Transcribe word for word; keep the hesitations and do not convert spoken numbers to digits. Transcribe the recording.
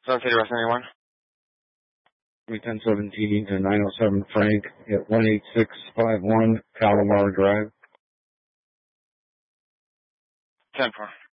Sun City West ninety-one. ten seventeen and nine oh seven Frank at one eight six five one Calamar Drive. ten four.